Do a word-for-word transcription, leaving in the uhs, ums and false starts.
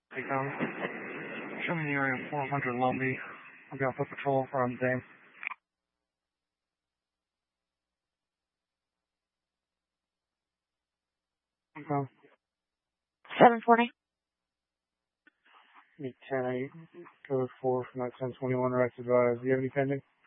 Take down. Show me the area four hundred Long Beach. I'll be on foot patrol from Dame. Okay. seven forty. Meet ten eight. Code four from that ten twenty-one. Rights advised. Do you have any pending?